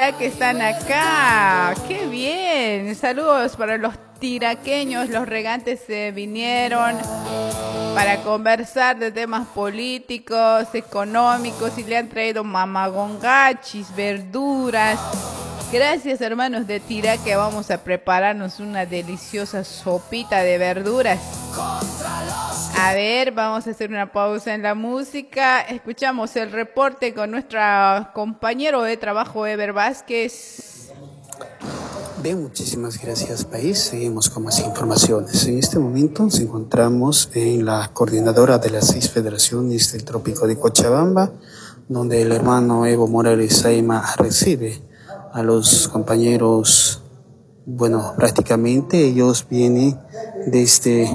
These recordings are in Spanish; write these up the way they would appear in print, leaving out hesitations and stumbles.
que están acá. ¡Qué bien! Saludos para los tiraqueños. Los regantes se vinieron para conversar de temas políticos, económicos y le han traído mamagongachis, verduras. Gracias, hermanos de Tiraque. Vamos a prepararnos una deliciosa sopita de verduras. A ver, vamos a hacer una pausa en la música. Escuchamos el reporte con nuestro compañero de trabajo, Ever Vázquez. Bien, muchísimas gracias, país. Seguimos con más informaciones. En este momento nos encontramos en la coordinadora de las 6 federaciones del Trópico de Cochabamba, donde el hermano Evo Morales Saima recibe a los compañeros. Bueno, prácticamente ellos vienen desde...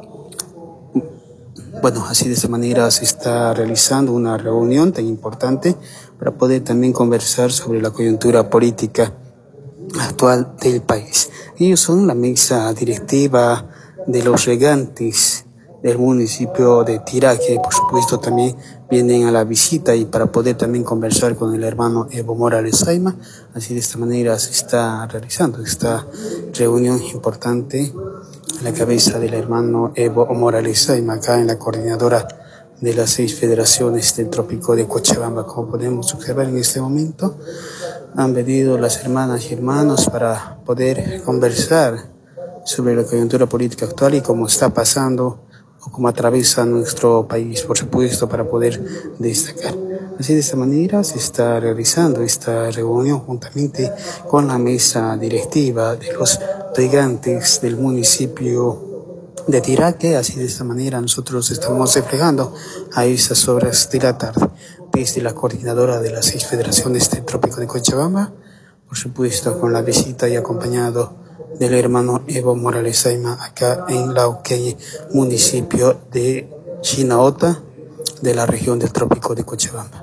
Bueno, así de esta manera se está realizando una reunión tan importante para poder también conversar sobre la coyuntura política actual del país. Ellos son la mesa directiva de los regantes del municipio de Tiraque. Por supuesto también vienen a la visita y para poder también conversar con el hermano Evo Morales Saima. Así de esta manera se está realizando esta reunión importante a la cabeza del hermano Evo Morales Saima, acá en la coordinadora de las 6 federaciones del Trópico de Cochabamba. Como podemos observar en este momento, han venido las hermanas y hermanos para poder conversar sobre la coyuntura política actual y cómo está pasando o cómo atraviesa nuestro país, por supuesto, para poder destacar. Así de esta manera se está realizando esta reunión juntamente con la mesa directiva de los regantes del municipio de Tiraque. Así de esta manera nosotros estamos reflejando a esas horas de la tarde desde la coordinadora de las 6 federaciones del Trópico de Cochabamba, por supuesto con la visita y acompañado del hermano Evo Morales Saima acá en Lauqueñe, municipio de Chinaota, de la región del Trópico de Cochabamba.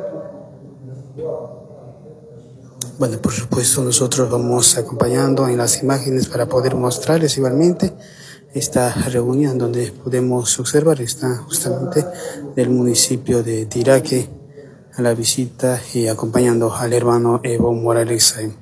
Bueno, por supuesto nosotros vamos acompañando en las imágenes para poder mostrarles igualmente esta reunión donde podemos observar está justamente del municipio de Tiraque a la visita y acompañando al hermano Evo Morales Saima.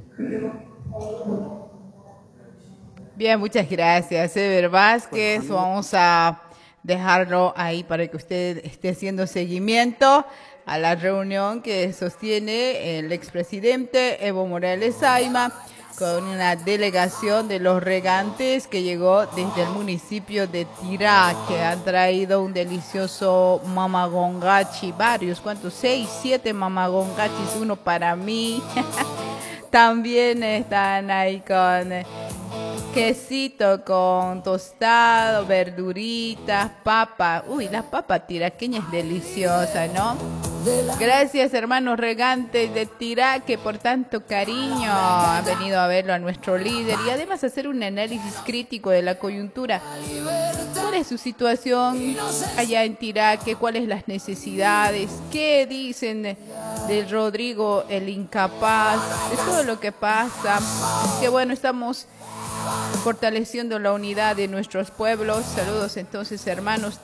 Bien, muchas gracias, Ever Vázquez. Vamos a dejarlo ahí para que usted esté haciendo seguimiento a la reunión que sostiene el expresidente Evo Morales Saima con una delegación de los regantes que llegó desde el municipio de Tiraque. Han traído un delicioso mamagongachi, varios, ¿cuántos? 6, 7 mamagongachis, uno para mí. También están ahí con quesito, con tostado, verduritas, papa. Uy, la papa tiraqueña es deliciosa, ¿no? Gracias, hermanos regantes de Tiraque, por tanto cariño. Han venido a verlo a nuestro líder y además hacer un análisis crítico de la coyuntura. ¿Cuál es su situación allá en Tiraque? ¿Cuáles las necesidades? ¿Qué dicen del Rodrigo el incapaz? De todo lo que pasa. Que bueno, estamos fortaleciendo la unidad de nuestros pueblos. Saludos entonces, hermanos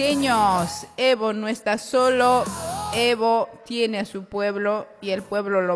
tiraqueños. Evo no está solo. Evo tiene a su pueblo y el pueblo lo